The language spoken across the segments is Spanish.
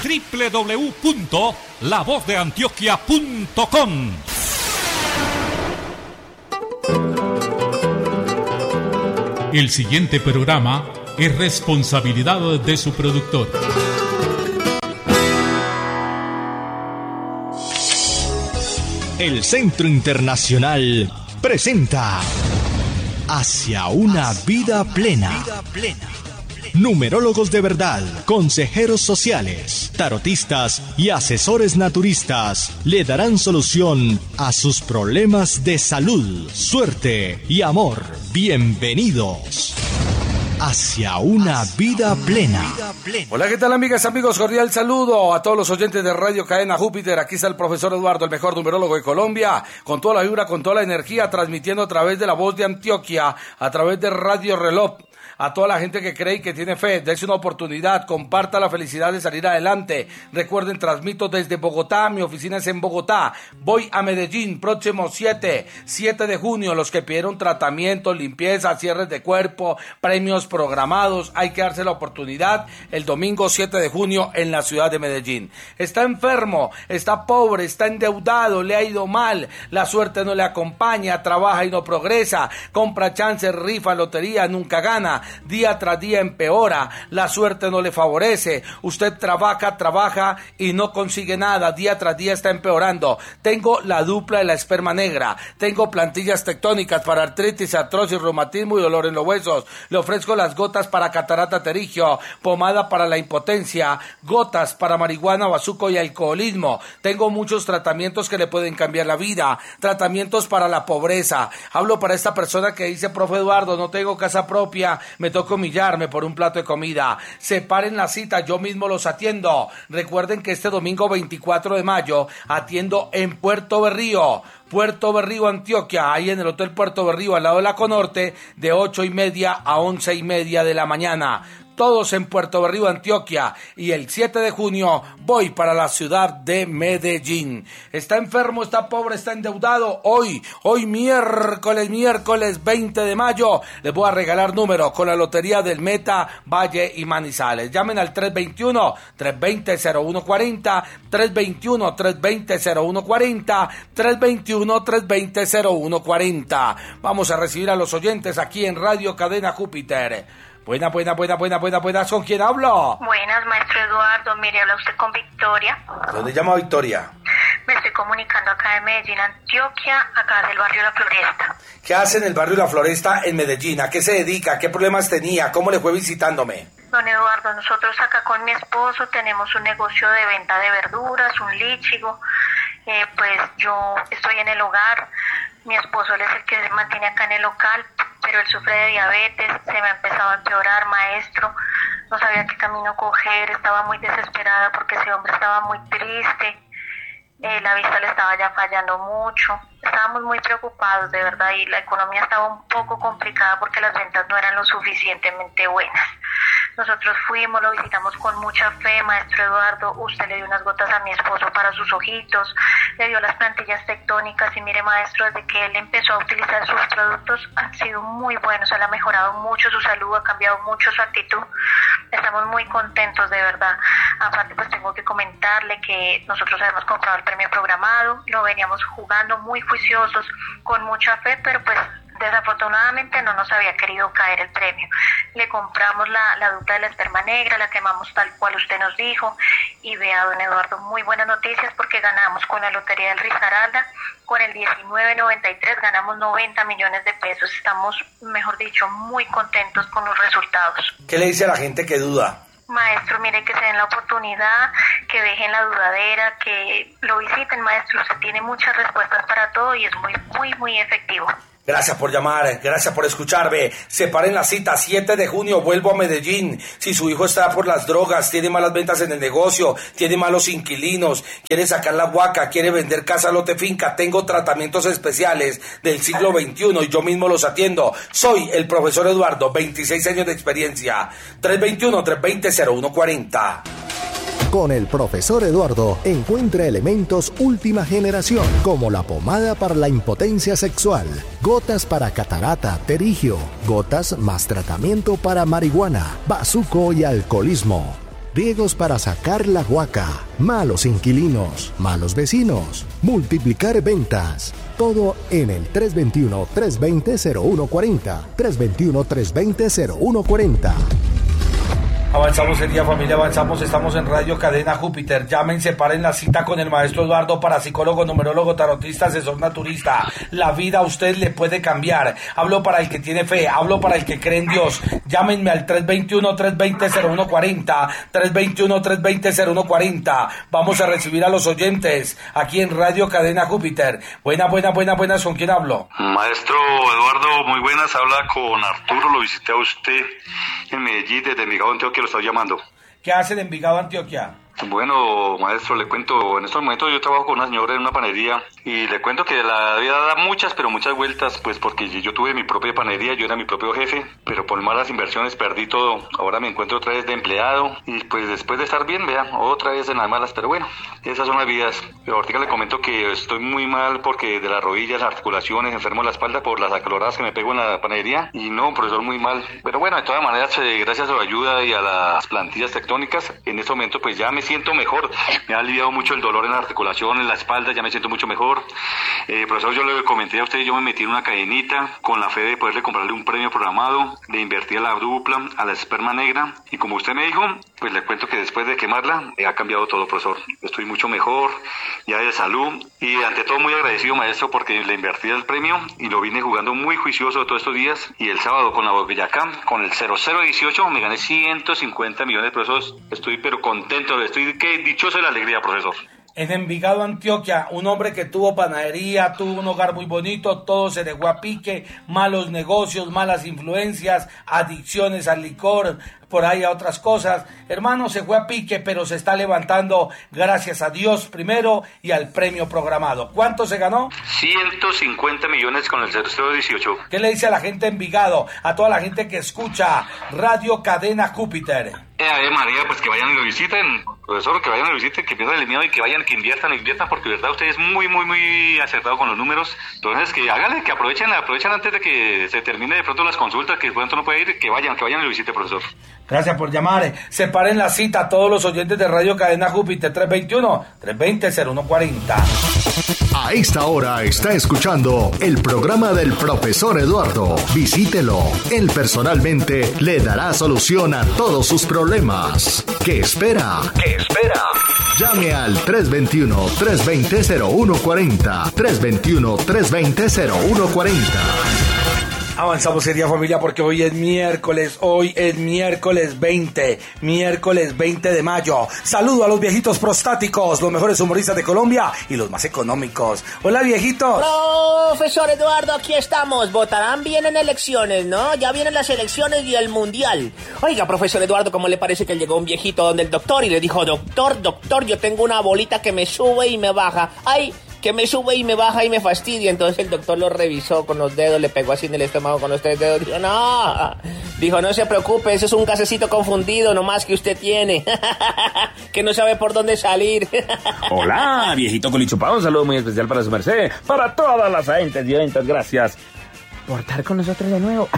www.lavozdeantioquia.com. El siguiente programa es responsabilidad de su productor. El Centro Internacional presenta Hacia una vida plena. Numerólogos de verdad, consejeros sociales, tarotistas y asesores naturistas le darán solución a sus problemas de salud, suerte y amor. Bienvenidos hacia una vida plena. Hola, ¿qué tal, amigas, amigos? Cordial saludo a todos los oyentes de Radio Cadena Júpiter. Aquí está el profesor Eduardo, el mejor numerólogo de Colombia, con toda la vibra, con toda la energía, transmitiendo a través de La Voz de Antioquia, a través de Radio Reloj. A toda la gente que cree y que tiene fe, dése una oportunidad, comparta la felicidad de salir adelante. Recuerden, transmito desde Bogotá, mi oficina es en Bogotá. Voy a Medellín, próximo 7 de junio. Los que pidieron tratamiento, limpieza, cierres de cuerpo, premios programados, hay que darse la oportunidad el domingo 7 de junio en la ciudad de Medellín. Está enfermo, está pobre, está endeudado, le ha ido mal, la suerte no le acompaña, trabaja y no progresa, compra chances, rifa, lotería, nunca gana. Día tras día empeora, la suerte no le favorece, usted trabaja y no consigue nada, día tras día está empeorando. Tengo la dupla de la esperma negra, tengo plantillas tectónicas para artritis, artrosis, reumatismo y dolor en los huesos. Le ofrezco las gotas para catarata pterigio, pomada para la impotencia, gotas para marihuana, bazuco y alcoholismo. Tengo muchos tratamientos que le pueden cambiar la vida, tratamientos para la pobreza. Hablo para esta persona que dice: profe Eduardo, no tengo casa propia, me toca humillarme por un plato de comida. Separen la cita, yo mismo los atiendo. Recuerden que este domingo 24 de mayo atiendo en Puerto Berrío, Antioquia, ahí en el Hotel Puerto Berrío, al lado de la Conorte, de 8:30 a 11:30 de la mañana. Todos en Puerto Berrío, Antioquia, y el 7 de junio voy para la ciudad de Medellín. Está enfermo, está pobre, está endeudado. Hoy miércoles 20 de mayo, les voy a regalar números con la lotería del Meta, Valle y Manizales. Llamen al 321-320-0140, 321-320-0140, 321-320-0140. Vamos a recibir a los oyentes aquí en Radio Cadena Júpiter. Buenas, ¿con quién hablo? Buenas, maestro Eduardo, mire, habla usted con Victoria. ¿Dónde llama Victoria? Me estoy comunicando acá de Medellín, Antioquia, acá del barrio La Floresta. ¿Qué hace en el barrio La Floresta en Medellín? ¿A qué se dedica? ¿Qué problemas tenía? ¿Cómo le fue visitándome? Don Eduardo, nosotros acá con mi esposo tenemos un negocio de venta de verduras, un líchigo. Pues yo estoy en el hogar, mi esposo él es el que se mantiene acá en el local, pero él sufre de diabetes, se me ha empezado a empeorar, maestro, no sabía qué camino coger, estaba muy desesperada porque ese hombre estaba muy triste, la vista le estaba ya fallando mucho, estábamos muy preocupados de verdad y la economía estaba un poco complicada porque las ventas no eran lo suficientemente buenas. Nosotros fuimos, lo visitamos con mucha fe, maestro Eduardo, usted le dio unas gotas a mi esposo para sus ojitos, le dio las plantillas tectónicas y mire, maestro, desde que él empezó a utilizar sus productos han sido muy buenos, él ha mejorado mucho su salud, ha cambiado mucho su actitud, estamos muy contentos de verdad. Aparte pues tengo que comentarle que nosotros habíamos comprado el premio programado, lo veníamos jugando muy juiciosos, con mucha fe, pero pues desafortunadamente no nos había querido caer el premio. Le compramos la dupla de la esperma negra, la quemamos tal cual usted nos dijo, y vea, don Eduardo, muy buenas noticias porque ganamos con la lotería del Risaralda, con el 1993 ganamos 90 millones de pesos. Estamos, mejor dicho, muy contentos con los resultados. ¿Qué le dice a la gente que duda? Maestro, mire, que se den la oportunidad, que dejen la dudadera, que lo visiten, maestro. Usted tiene muchas respuestas para todo y es muy efectivo. Gracias por llamar, gracias por escucharme. Separen la cita, 7 de junio, vuelvo a Medellín. Si su hijo está por las drogas, tiene malas ventas en el negocio, tiene malos inquilinos, quiere sacar la huaca, quiere vender casa, lote, finca, tengo tratamientos especiales del siglo XXI y yo mismo los atiendo. Soy el profesor Eduardo, 26 años de experiencia. 321-320-0140. Con el profesor Eduardo encuentra elementos última generación como la pomada para la impotencia sexual, gotas para catarata, pterigio, gotas más tratamiento para marihuana, bazuco y alcoholismo. riegos para sacar la huaca, malos inquilinos, malos vecinos, multiplicar ventas. Todo en el 321-320-0140. 321-320-0140. Avanzamos el día, familia, avanzamos, estamos en Radio Cadena Júpiter. Llamen, separen la cita con el maestro Eduardo, parapsicólogo, numerólogo, tarotista, asesor naturista. La vida a usted le puede cambiar. Hablo para el que tiene fe, hablo para el que cree en Dios. Llámenme al 321-320-0140, 321-320-0140. Vamos a recibir a los oyentes aquí en Radio Cadena Júpiter. Buenas, ¿con quién hablo? Maestro Eduardo, muy buenas, habla con Arturo, lo visité a usted en Medellín, desde Envigado, Antioquia, lo estoy llamando. ¿Qué hace en Envigado, Antioquia? Bueno, maestro, le cuento, en estos momentos yo trabajo con una señora en una panadería y le cuento que la vida da muchas vueltas, pues porque yo tuve mi propia panadería, yo era mi propio jefe, pero por malas inversiones perdí todo. Ahora me encuentro otra vez de empleado y pues después de estar bien, vean, otra vez en las malas, pero bueno, esas son las vidas. Pero ahorita le comento que estoy muy mal porque de las rodillas, las articulaciones, enfermo de la espalda por las acaloradas que me pego en la panadería y no, profesor, muy mal. Pero bueno, de todas maneras, gracias a su ayuda y a las plantillas tectónicas, en este momento pues ya me siento mejor, me ha aliviado mucho el dolor en la articulación, en la espalda, ya me siento mucho mejor. Profesor, yo le comenté a usted, yo me metí en una cadenita con la fe de poderle comprarle un premio programado, de invertir a la dupla, a la esperma negra, y como usted me dijo, pues le cuento que después de quemarla, ha cambiado todo, profesor. Estoy mucho mejor, ya de salud, y ante todo muy agradecido, maestro, porque le invertí el premio y lo vine jugando muy juicioso todos estos días, y el sábado con la Boyacá, con el 0018, me gané 150 millones, profesor. Estoy pero contento, estoy dichoso de la alegría, profesor. En Envigado, Antioquia, un hombre que tuvo panadería, tuvo un hogar muy bonito, todo se dejó a pique, malos negocios, malas influencias, adicciones al licor, por ahí a otras cosas. Hermano, se fue a pique, pero se está levantando, gracias a Dios primero y al premio programado. ¿Cuánto se ganó? 150 millones con el 0018. ¿Qué le dice a la gente de Envigado, a toda la gente que escucha Radio Cadena Júpiter? María, pues que vayan y lo visiten, profesor, que vayan y lo visiten, que pierdan el miedo y que vayan, que inviertan, porque de verdad usted es muy acertado con los números. Entonces que háganle, que aprovechen antes de que se termine de pronto las consultas, que de pronto no puede ir, que vayan y lo visiten, profesor. Gracias por llamar. Separen la cita a todos los oyentes de Radio Cadena Júpiter. 321-320-0140. A esta hora está escuchando el programa del profesor Eduardo. Visítelo. Él personalmente le dará solución a todos sus problemas. ¿Qué espera? Llame al 321-320-0140. 321-320-0140. Avanzamos, querida familia, porque hoy es miércoles 20 de mayo. Saludo a los viejitos prostáticos, los mejores humoristas de Colombia y los más económicos. Hola, viejitos. Profesor Eduardo, aquí estamos. Votarán bien en elecciones, ¿no? Ya vienen las elecciones y el mundial. Oiga, profesor Eduardo, ¿cómo le parece que llegó un viejito donde el doctor y le dijo, doctor, yo tengo una bolita que me sube y me baja? ¡Ay! Que me sube y me baja y me fastidia. Entonces el doctor lo revisó con los dedos, le pegó así en el estómago con los 3 dedos. Dijo, no se preocupe, ese es un gasecito confundido nomás que usted tiene. Que no sabe por dónde salir. Hola, viejito colichupado, un saludo muy especial para su merced, para todas las agentes y oyentas, gracias por estar con nosotros de nuevo.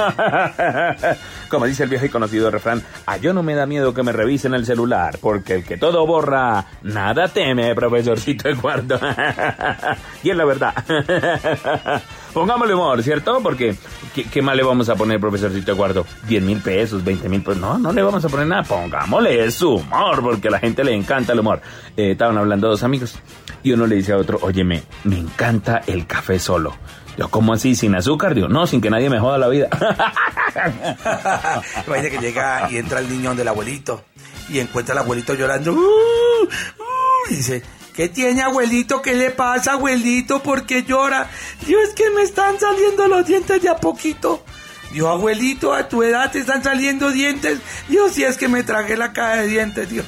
Como dice el viejo y conocido refrán, a yo no me da miedo que me revisen el celular, porque el que todo borra, nada teme, profesorcito Eduardo. Y es la verdad. Pongámosle humor, ¿cierto? Porque, ¿qué más le vamos a poner, profesorcito Eduardo? 10,000 pesos, 20,000 pesos. No le vamos a poner nada. Pongámosle su humor, porque a la gente le encanta el humor. Estaban hablando dos amigos, y uno le dice a otro, óyeme, me encanta el café solo. Yo, ¿cómo así? ¿Sin azúcar? Digo, no, sin que nadie me joda la vida. Imagínate que llega y entra el niño del abuelito y encuentra al abuelito llorando. Y dice, ¿qué tiene, abuelito? ¿Qué le pasa, abuelito? ¿Por qué llora? Dios, es que me están saliendo los dientes de a poquito. Dios, abuelito, a tu edad te están saliendo dientes. Dios, si es que me tragué la caja de dientes, Dios.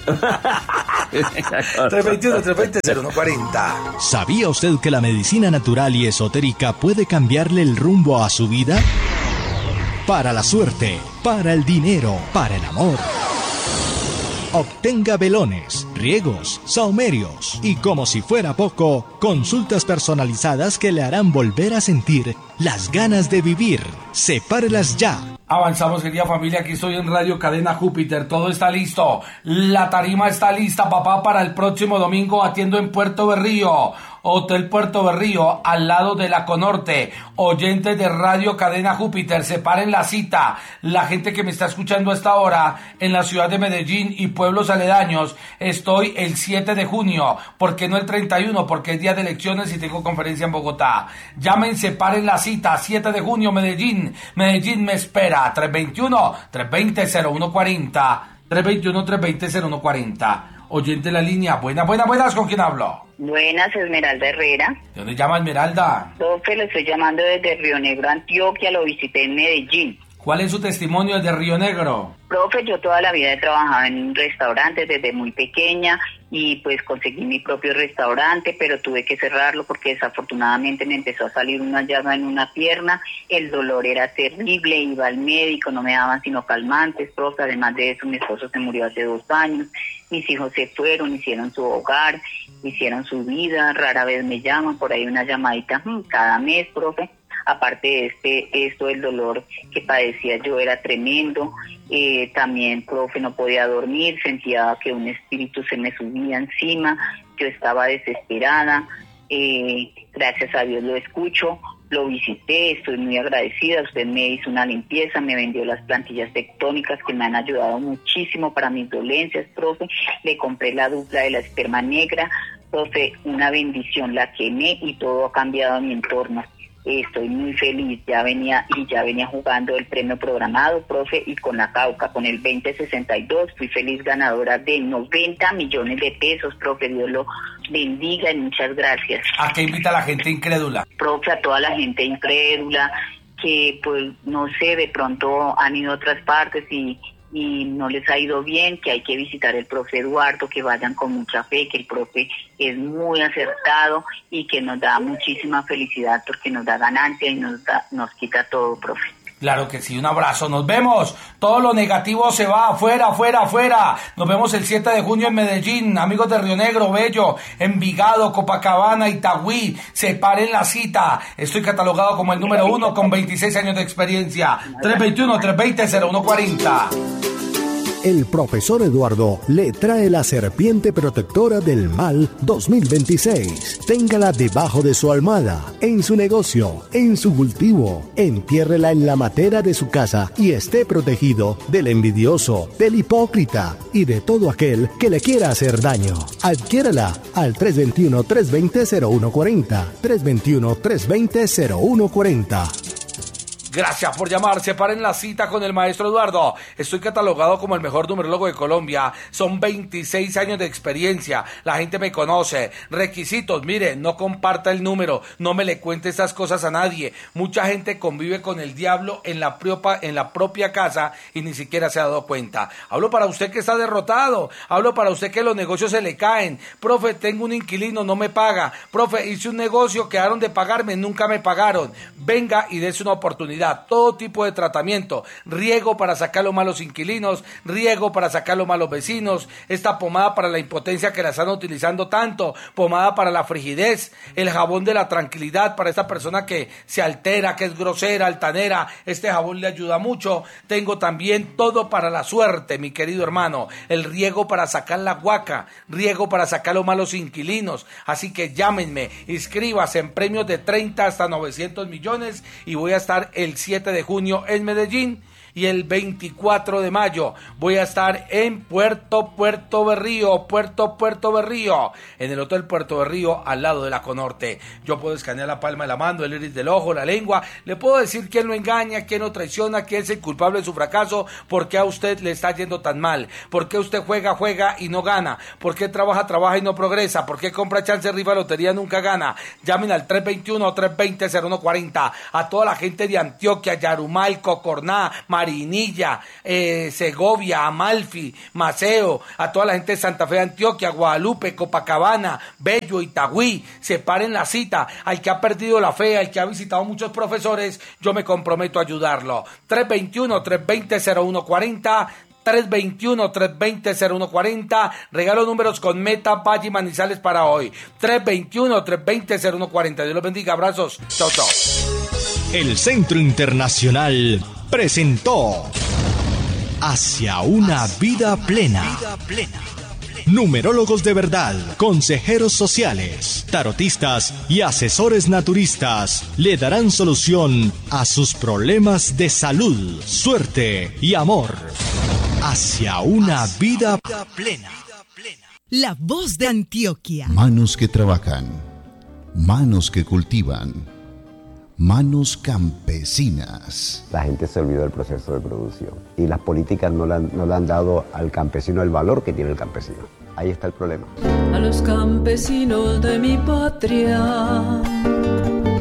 321-320-0140. ¿Sabía usted que la medicina natural y esotérica puede cambiarle el rumbo a su vida? Para la suerte, para el dinero, para el amor. Obtenga velones, riegos, sahumerios y, como si fuera poco, consultas personalizadas que le harán volver a sentir las ganas de vivir. Sepárelas ya Avanzamos, querida familia, aquí estoy en Radio Cadena Júpiter, todo está listo, la tarima está lista, papá, para el próximo domingo atiendo en Puerto Berrío, Hotel Puerto Berrío, al lado de la Conorte. Oyentes de Radio Cadena Júpiter, separen la cita, la gente que me está escuchando a esta hora en la ciudad de Medellín y pueblos aledaños, estoy el 7 de junio, ¿por qué no el 31? Porque es día de elecciones y tengo conferencia en Bogotá. Llamen, separen la cita, 7 de junio, Medellín me espera, 321-320-0140, 321-320-0140. Oyente de la línea, buenas, ¿con quién hablo? Buenas, Esmeralda Herrera. ¿De dónde llama Esmeralda? Profe, lo estoy llamando desde Río Negro, Antioquia, lo visité en Medellín. ¿Cuál es su testimonio desde Río Negro? Profe, yo toda la vida he trabajado en restaurantes desde muy pequeña y pues conseguí mi propio restaurante, pero tuve que cerrarlo porque desafortunadamente me empezó a salir una llaga en una pierna, el dolor era terrible, iba al médico, no me daban sino calmantes, profe, además de eso mi esposo se murió hace 2 años, mis hijos se fueron, hicieron su hogar, hicieron su vida, rara vez me llaman, por ahí una llamadita cada mes, profe. Aparte de el dolor que padecía yo era tremendo, también, profe, no podía dormir, sentía que un espíritu se me subía encima, yo estaba desesperada, gracias a Dios lo escucho, lo visité, estoy muy agradecida, usted me hizo una limpieza, me vendió las plantillas tectónicas que me han ayudado muchísimo para mis dolencias, profe, le compré la dupla de la esperma negra, profe, una bendición, la quemé y todo ha cambiado en mi entorno. Estoy muy feliz, ya venía jugando el premio programado, profe, y con la Cauca, con el 2062, fui feliz ganadora de 90 millones de pesos, profe, Dios lo bendiga y muchas gracias. ¿A qué invita a la gente incrédula? Profe, a toda la gente incrédula, que pues, no sé, de pronto han ido a otras partes y no les ha ido bien, que hay que visitar el profe Eduardo, que vayan con mucha fe, que el profe es muy acertado y que nos da muchísima felicidad porque nos da ganancia y nos quita todo, profe. Claro que sí, un abrazo, nos vemos, todo lo negativo se va, afuera, nos vemos el 7 de junio en Medellín, amigos de Río Negro, Bello, Envigado, Copacabana, Itagüí, separen la cita, estoy catalogado como el número 1 con 26 años de experiencia, 321-320-0140. El profesor Eduardo le trae la serpiente protectora del mal 2026. Téngala debajo de su almohada, en su negocio, en su cultivo. Entiérrela en la matera de su casa y esté protegido del envidioso, del hipócrita y de todo aquel que le quiera hacer daño. Adquiérala al 321-320-0140. 321-320-0140. Gracias por llamar, separen la cita con el maestro Eduardo. Estoy catalogado como el mejor numerólogo de Colombia. Son 26 años de experiencia. La gente me conoce. Requisitos, mire, no comparta el número, no me le cuente estas cosas a nadie. Mucha gente convive con el diablo en la propia casa y ni siquiera se ha dado cuenta. Hablo para usted que está derrotado. Hablo para usted que los negocios se le caen. Profe, tengo un inquilino, no me paga. Profe, hice un negocio, quedaron de pagarme, nunca me pagaron. Venga y dése una oportunidad. Todo tipo de tratamiento, riego para sacar los malos inquilinos, riego para sacar los malos vecinos, esta pomada para la impotencia que la están utilizando tanto, pomada para la frigidez, el jabón de la tranquilidad para esta persona que se altera, que es grosera, altanera, este jabón le ayuda mucho. Tengo también todo para la suerte, mi querido hermano, el riego para sacar la guaca, riego para sacar los malos inquilinos, así que llámenme, inscríbase en premios de 30 hasta 900 millones y voy a estar el 7 de junio en Medellín y el 24 de mayo voy a estar en Puerto Berrío, en el Hotel Puerto Berrío al lado de la Conorte. Yo puedo escanear la palma de la mano, el iris del ojo, la lengua, le puedo decir quién lo engaña, quién lo traiciona, quién es el culpable de su fracaso, por qué a usted le está yendo tan mal, por qué usted juega y no gana, por qué trabaja y no progresa, por qué compra chance, rifa, lotería, nunca gana. Llamen al 321-320-0140 a toda la gente de Antioquia, Yarumal, Cocorná, Marinilla, Segovia, Amalfi, Maceo, a toda la gente de Santa Fe de Antioquia, Guadalupe, Copacabana, Bello, Itagüí, separen la cita. Al que ha perdido la fe, al que ha visitado muchos profesores, yo me comprometo a ayudarlo. 321-320-0140, 321-320-0140, regalo números con Meta, Valle y Manizales para hoy. 321-320-0140. Dios los bendiga, abrazos, chao. El Centro Internacional presentó Hacia una vida plena. Numerólogos de verdad, consejeros sociales, tarotistas y asesores naturistas le darán solución a sus problemas de salud, suerte y amor. Hacia una vida plena. La voz de Antioquia. Manos que trabajan, manos que cultivan, manos campesinas. La gente se olvidó del proceso de producción y las políticas no le han dado al campesino el valor que tiene el campesino. Ahí está el problema. A los campesinos de mi patria